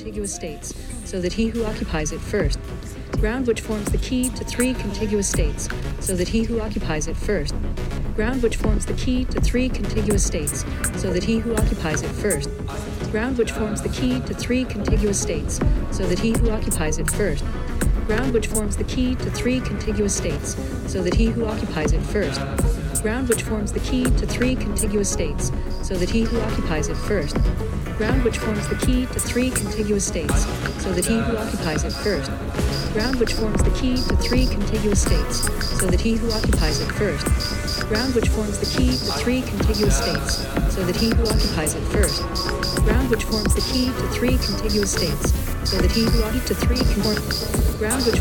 contiguous states, so that he who occupies it first. Ground which forms the key to three contiguous states, so that he who occupies it first. Ground which forms the key to three contiguous states, so that he who occupies it first. Ground which forms the key to three contiguous states, so that he who occupies it first. Ground which forms the key to three contiguous states, so that he who occupies it first. Ground which forms the key to three contiguous states, so that he who occupies it first. Ground which forms the key to three contiguous states, so that he who occupies it first. Ground which forms the key to three contiguous states, so that he who occupies it first. Ground which forms the key to three contiguous states, so that he who occupies it first. Ground which forms the key to three contiguous states, so that he who occupies it first. Ground which